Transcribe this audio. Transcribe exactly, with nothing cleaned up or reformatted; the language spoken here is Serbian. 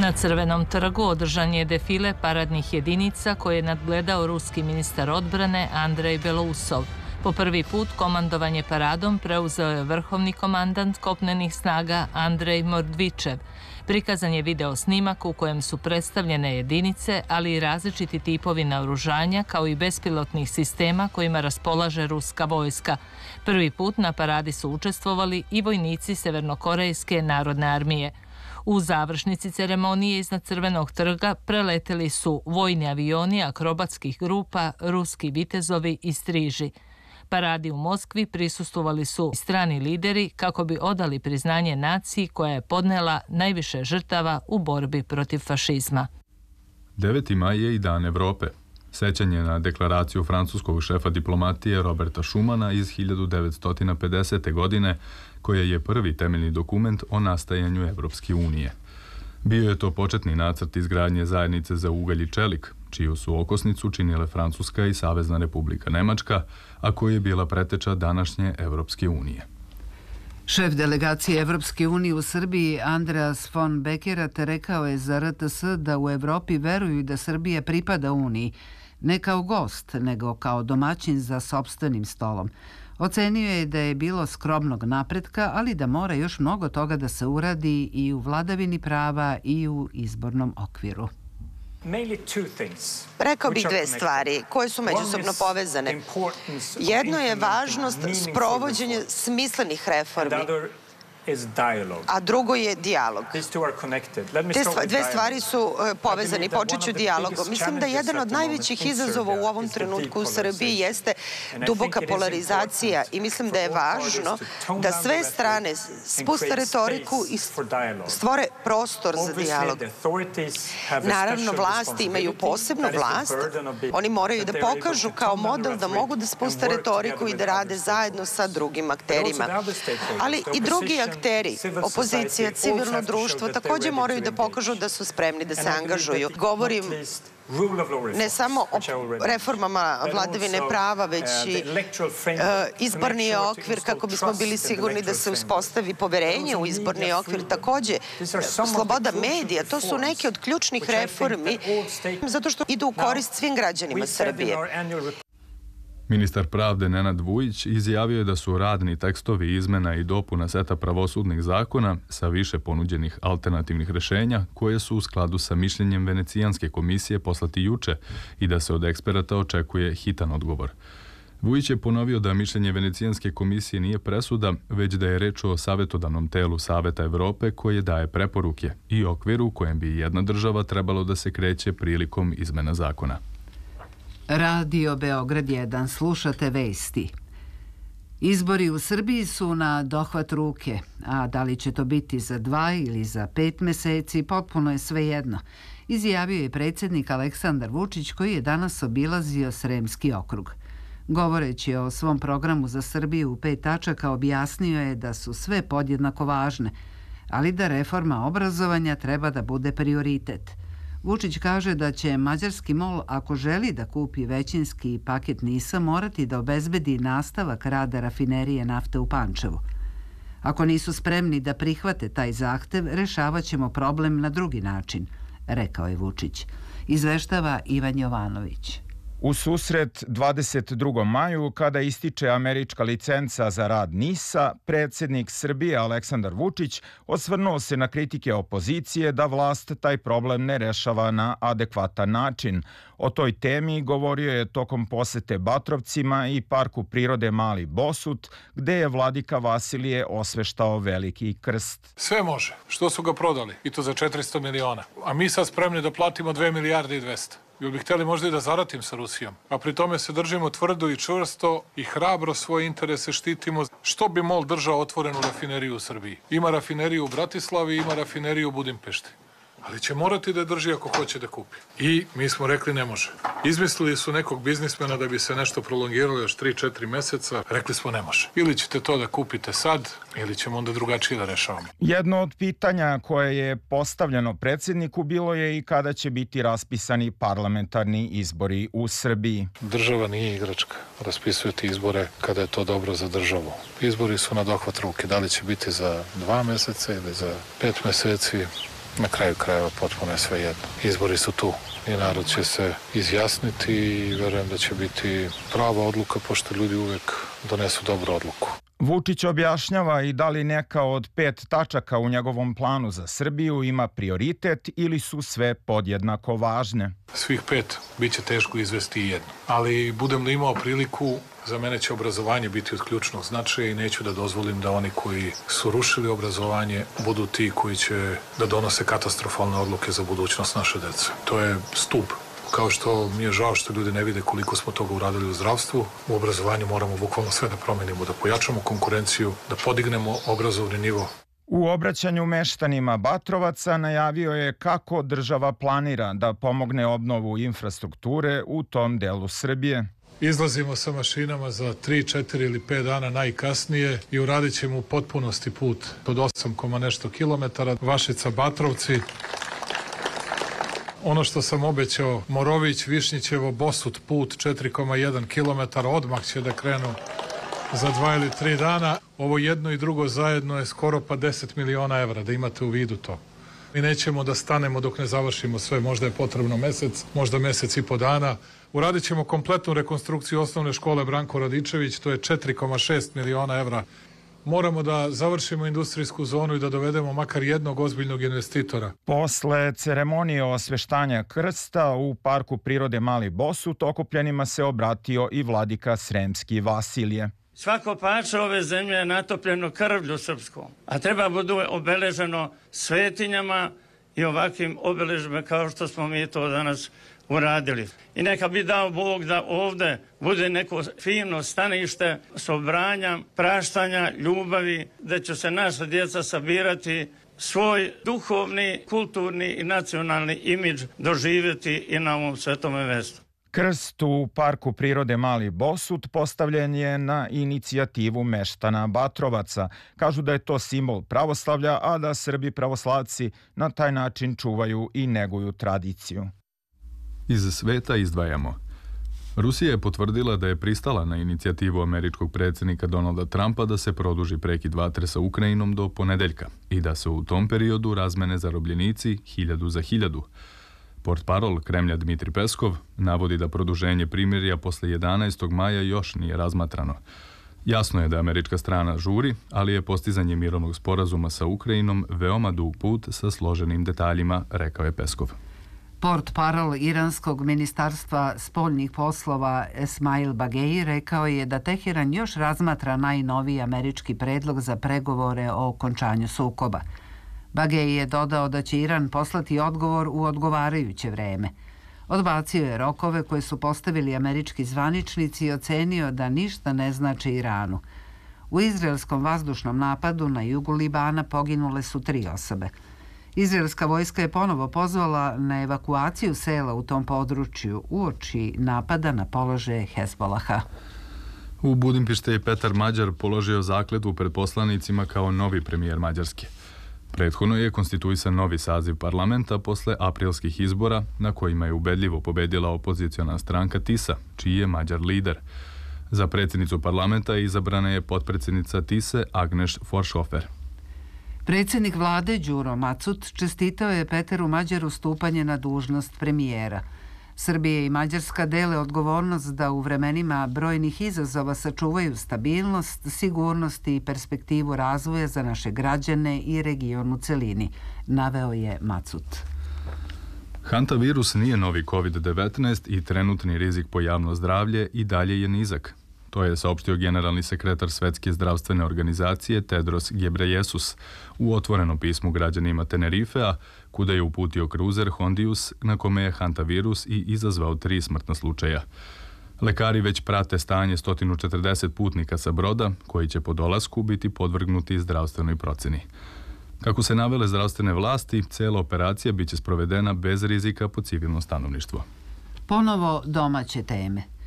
Na Crvenom trgu održan je defile paradnih jedinica koje je nadgledao ruski ministar odbrane Andrej Belousov. Po prvi put komandovanje paradom preuzeo je vrhovni komandant kopnenih snaga Andrej Mordvičev. Prikazan je video snimak u kojem su predstavljene jedinice, ali i različiti tipovi naoružanja kao i bespilotnih sistema kojima raspolaže ruska vojska. Prvi put na paradi su učestvovali i vojnici Severnokorejske narodne armije. U završnici ceremonije iznad Crvenog trga preleteli su vojni avioni akrobatskih grupa, ruski vitezovi i striži. Paradi u Moskvi prisustvovali su strani lideri kako bi odali priznanje naciji koja je podnela najviše žrtava u borbi protiv fašizma. deveti maj je i Dan Evrope. Sećanje na deklaraciju francuskog šefa diplomatije Roberta Schumana iz hiljadu devetsto pedesete. godine, koja je prvi temeljni dokument o nastajanju Evropske unije. Bio je to početni nacrt izgradnje zajednice za ugalj i čelik, čiju su okosnicu činile Francuska i Savezna Republika Nemačka, a koja je bila preteča današnje Evropske unije. Šef delegacije Evropske unije u Srbiji Andreas von Bekerat rekao je za R T S da u Evropi veruju da Srbija pripada Uniji, ne kao gost, nego kao domaćin za sopstvenim stolom. Ocenio je da je bilo skromnog napretka, ali da mora još mnogo toga da se uradi i u vladavini prava i u izbornom okviru. Rekao bih dve stvari koje su međusobno povezane. Jedno je važnost sprovođenja smislenih reformi, a drugo je dijalog. Te dve stvari su povezane. Počet ću dijalogom. Mislim da jedan od najvećih izazova u ovom trenutku u Srbiji jeste duboka polarizacija i mislim da je važno da sve strane spuste retoriku i stvore prostor za dijalog. Naravno, vlasti imaju posebnu vlast. Oni moraju da pokažu kao model da mogu da spuste retoriku i da rade zajedno sa drugim akterima. Ali i drugi akteri, opozicija, civilno društvo, također moraju da pokažu da su spremni da se angažuju. Govorim ne samo o reformama vladavine prava, već i izborni okvir kako bismo bili sigurni da se uspostavi poverenje u izborni okvir. Također, sloboda medija, to su neke od ključnih reformi zato što idu u korist svim građanima Srbije. Ministar pravde Nenad Vujić izjavio je da su radni tekstovi izmena i dopuna seta pravosudnih zakona sa više ponuđenih alternativnih rešenja koje su u skladu sa mišljenjem Venecijanske komisije poslati juče i da se od eksperata očekuje hitan odgovor. Vujić je ponovio da mišljenje Venecijanske komisije nije presuda, već da je reč o savjetodavnom telu Saveta Evrope koje daje preporuke i okviru kojem bi jedna država trebalo da se kreće prilikom izmena zakona. Radio Beograd jedan, slušate vesti. Izbori u Srbiji su na dohvat ruke, a da li će to biti za dva ili za pet meseci, potpuno je svejedno, izjavio je predsjednik Aleksandar Vučić koji je danas obilazio Sremski okrug. Govoreći o svom programu za Srbiju u pet tačaka objasnio je da su sve podjednako važne, ali da reforma obrazovanja treba da bude prioritet. Vučić kaže da će mađarski MOL, ako želi da kupi većinski paket NIS-a, morati da obezbedi nastavak rada rafinerije nafte u Pančevu. Ako nisu spremni da prihvate taj zahtev, rešavat ćemo problem na drugi način, rekao je Vučić. Izveštava Ivan Jovanović. U susret dvadeset drugom maju, kada ističe američka licenca za rad NIS-a, predsjednik Srbije Aleksandar Vučić osvrnuo se na kritike opozicije da vlast taj problem ne rešava na adekvatan način. O toj temi govorio je tokom posete Batrovcima i parku prirode Mali Bosut, gde je vladika Vasilije osveštao veliki krst. Sve može. Što su ga prodali? I to za četiristo miliona. A mi sad spremni da platimo dve milijarde i dvesta. Jel bi htjeli možda i da zaratim sa Rusijom? A pri tome se držimo tvrdo i čvrsto i hrabro svoje interese štitimo. Što bi MOL držao otvorenu rafineriju u Srbiji? Ima rafineriju u Bratislavi, ima rafineriju u Budimpešti. Ali će morati da drži ako hoće da kupi. I mi smo rekli ne može. Izmislili su nekog biznismena da bi se nešto prolongiralo još tri četiri meseca. Rekli smo ne može. Ili ćete to da kupite sad, ili ćemo onda drugačije da rešavamo. Jedno od pitanja koje je postavljeno predsjedniku bilo je i kada će biti raspisani parlamentarni izbori u Srbiji. Država nije igračka. Raspisujete izbore kada je to dobro za državu. Izbori su na dohvat ruke. Da li će biti za dva meseca ili za pet meseci? Na kraju krajeva potpuno je sve jedno. Izbori su tu i narod će se izjasniti i verujem da će biti prava odluka, pošto ljudi uvek donesu dobru odluku. Vučić objašnjava i da li neka od pet tačaka u njegovom planu za Srbiju ima prioritet ili su sve podjednako važne. Svih pet bit će teško izvesti i jedno. Ali budem li imao priliku, za mene će obrazovanje biti od ključnog značaja i neću da dozvolim da oni koji su rušili obrazovanje budu ti koji će da donose katastrofalne odluke za budućnost naše dece. To je stup. Kao što mi je žao što ljudi ne vide koliko smo toga uradili u zdravstvu, u obrazovanju moramo bukvalno sve da promenimo, da pojačamo konkurenciju, da podignemo obrazovni nivo. U obraćanju meštanima Batrovaca najavio je kako država planira da pomogne obnovu infrastrukture u tom delu Srbije. Izlazimo sa mašinama za tri, četiri ili pet dana najkasnije i uradit ćemo u potpunosti put od osam koma nešto kilometara, Vašica-Batrovci. Ono što sam obećao, Morović, Višnjićevo, Bosut put četiri koma jedan kilometara, odmah će da krenu za dva ili tri dana. Ovo jedno i drugo zajedno je skoro pa deset miliona evra, da imate u vidu to. Mi nećemo da stanemo dok ne završimo sve, možda je potrebno mesec, možda mesec i po dana. Uradit ćemo kompletnu rekonstrukciju osnovne škole Branko Radičević, to je četiri koma šest miliona evra. Moramo da završimo industrijsku zonu i da dovedemo makar jednog ozbiljnog investitora. Posle ceremonije osveštanja krsta u Parku prirode Mali Bosut okupljenima se obratio i vladika Sremski Vasilije. Svako pače ove zemlje je natopljeno krvlju srpskom, a treba budu obeleženo svetinjama i ovakvim obeležbama kao što smo mi to danas uradili. I neka bi dao Bog da ovde bude neko fino stanište sobranja, praštanja, ljubavi, da će se naša djeca sabirati, svoj duhovni, kulturni i nacionalni imidž doživjeti i na ovom svetome mestu. Krst u Parku prirode Mali Bosut postavljen je na inicijativu meštana Batrovaca. Kažu da je to simbol pravoslavlja, a da Srbi pravoslavci na taj način čuvaju i neguju tradiciju. Iz sveta izdvajamo. Rusija je potvrdila da je pristala na inicijativu američkog predsjednika Donalda Trumpa da se produži prekid vatre sa Ukrajinom do ponedeljka i da se u tom periodu razmene zarobljenici hiljadu za hiljadu. Portparol Kremlja Dmitri Peskov navodi da produženje primirja posle jedanaestog maja još nije razmatrano. Jasno je da američka strana žuri, ali je postizanje mirovnog sporazuma sa Ukrajinom veoma dug put sa složenim detaljima, rekao je Peskov. Portparol Iranskog ministarstva spoljnih poslova Esmail Bageji rekao je da Teheran još razmatra najnoviji američki predlog za pregovore o okončanju sukoba. Bageji je dodao da će Iran poslati odgovor u odgovarajuće vreme. Odbacio je rokove koje su postavili američki zvaničnici i ocenio da ništa ne znači Iranu. U izraelskom vazdušnom napadu na jugu Libana poginule su tri osobe. Izraelska vojska je ponovo pozvala na evakuaciju sela u tom području uoči napada na položaje Hezbolaha. U Budimpešti je Petar Mađar položio zakletvu pred poslanicima kao novi premijer Mađarske. Prethodno je konstituisan novi saziv parlamenta posle aprilskih izbora na kojima je ubedljivo pobedila opoziciona stranka Tisa, čiji je Mađar lider. Za predsjednicu parlamenta izabrana je potpredsjednica Tise Agneš Forshofer. Predsjednik vlade Đuro Macut čestitao je Peteru Mađaru stupanje na dužnost premijera. Srbija i Mađarska dele odgovornost da u vremenima brojnih izazova sačuvaju stabilnost, sigurnost i perspektivu razvoja za naše građane i region u celini, naveo je Macut. Hantavirus nije novi kovid devetnaest i trenutni rizik po javno zdravlje i dalje je nizak. To je saopštio generalni sekretar Svetske zdravstvene organizacije Tedros Ghebreyesus u otvorenom pismu građanima Tenerifea, kuda je uputio kruzer Hondius na kome je hantavirus i izazvao tri smrtna slučaja. Lekari već prate stanje sto četrdeset putnika sa broda, koji će po dolasku biti podvrgnuti zdravstvenoj proceni. Kako se navele zdravstvene vlasti, cela operacija biće sprovedena bez rizika po civilno stanovništvo. Ponovo domaće teme.